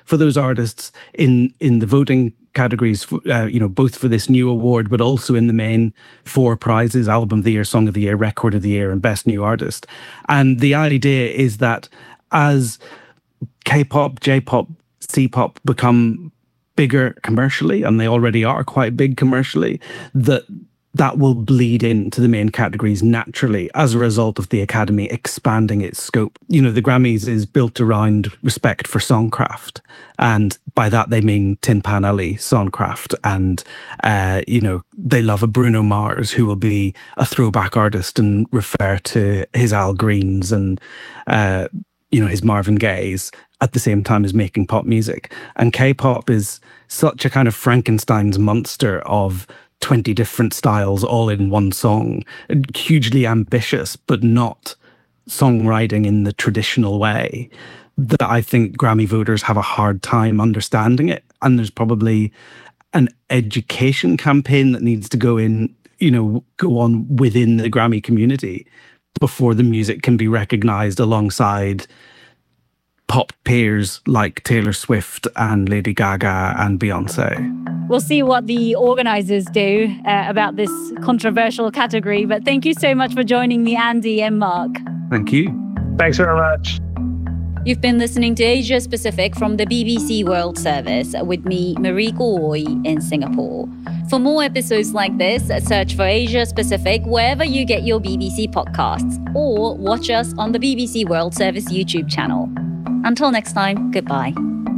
for those artists in the voting categories, both for this new award, but also in the main 4 prizes: Album of the Year, Song of the Year, Record of the Year, and Best New Artist. And the idea is that as K-pop, J-pop, C-pop become bigger commercially, and they already are quite big commercially, that will bleed into the main categories naturally as a result of the Academy expanding its scope. The Grammys is built around respect for songcraft. And by that, they mean Tin Pan Alley songcraft. And, they love a Bruno Mars who will be a throwback artist and refer to his Al Greens and, his Marvin Gayes at the same time as making pop music. And K-pop is such a kind of Frankenstein's monster of 20 different styles all in one song, hugely ambitious, but not songwriting in the traditional way, that I think Grammy voters have a hard time understanding it. And there's probably an education campaign that needs to go on within the Grammy community before the music can be recognized alongside pop peers like Taylor Swift and Lady Gaga and Beyonce. We'll see what the organisers do about this controversial category. But thank you so much for joining me, Andy and Mark. Thank you. Thanks very much. You've been listening to Asia Pacific from the BBC World Service with me, Marie Goy, in Singapore. For more episodes like this, search for Asia Pacific wherever you get your BBC podcasts, or watch us on the BBC World Service YouTube channel. Until next time, goodbye.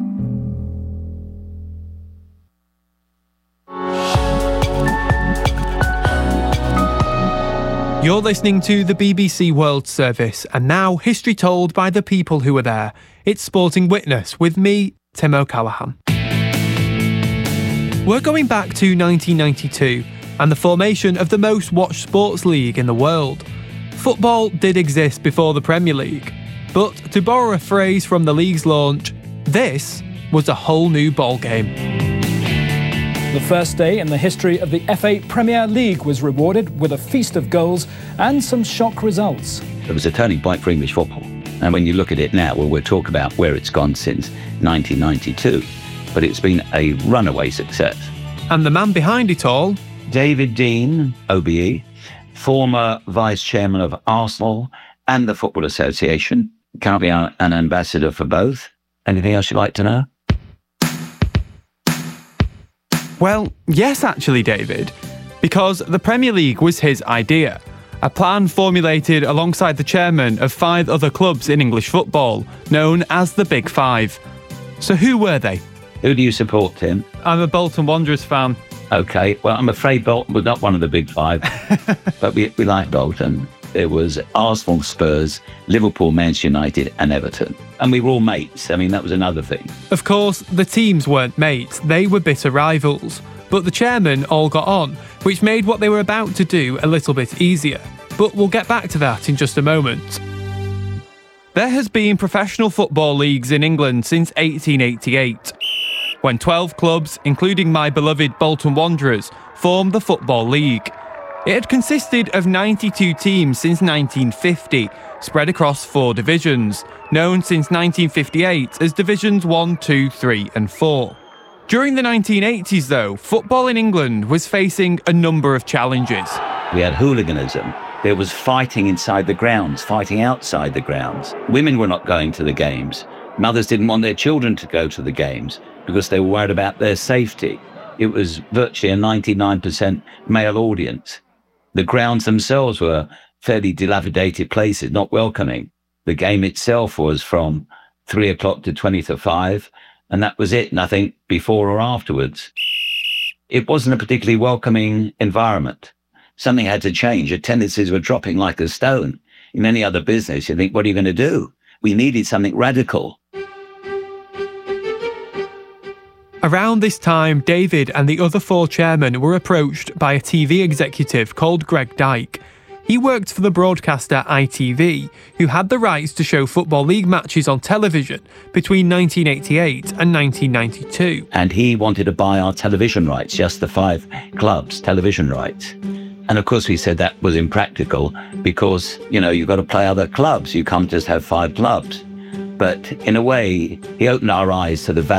You're listening to the BBC World Service, and now history told by the people who were there. It's Sporting Witness with me, Tim O'Callaghan. We're going back to 1992 and the formation of the most watched sports league in the world. Football did exist before the Premier League, but to borrow a phrase from the league's launch, this was a whole new ballgame. The first day in the history of the FA Premier League was rewarded with a feast of goals and some shock results. It was a turning point for English football. And when you look at it now, well, we'll talk about where it's gone since 1992, but it's been a runaway success. And the man behind it all? David Dein, OBE, former vice chairman of Arsenal and the Football Association, currently an ambassador for both. Anything else you'd like to know? Well, yes, actually, David, because the Premier League was his idea, a plan formulated alongside the chairman of 5 other clubs in English football, known as the Big Five. So who were they? Who do you support, Tim? I'm a Bolton Wanderers fan. OK, well, I'm afraid Bolton was not one of the Big Five, but we like Bolton. It was Arsenal, Spurs, Liverpool, Manchester United and Everton. And we were all mates. I mean, that was another thing. Of course, the teams weren't mates. They were bitter rivals. But the chairmen all got on, which made what they were about to do a little bit easier. But we'll get back to that in just a moment. There has been professional football leagues in England since 1888, when 12 clubs, including my beloved Bolton Wanderers, formed the Football League. It had consisted of 92 teams since 1950, spread across 4 divisions, known since 1958 as Divisions 1, 2, 3 and 4. During the 1980s, though, football in England was facing a number of challenges. We had hooliganism. There was fighting inside the grounds, fighting outside the grounds. Women were not going to the games. Mothers didn't want their children to go to the games because they were worried about their safety. It was virtually a 99% male audience. The grounds themselves were fairly dilapidated places, not welcoming. The game itself was from 3 o'clock to 20 to 5, and that was it, nothing before or afterwards. It wasn't a particularly welcoming environment. Something had to change. Attendances were dropping like a stone. In any other business, you think, what are you going to do? We needed something radical. Around this time, David and the other 4 chairmen were approached by a TV executive called Greg Dyke. He worked for the broadcaster ITV, who had the rights to show Football League matches on television between 1988 and 1992. And he wanted to buy our television rights, just the 5 clubs' television rights. And of course we said that was impractical because, you've got to play other clubs. You can't just have 5 clubs. But in a way, he opened our eyes to the value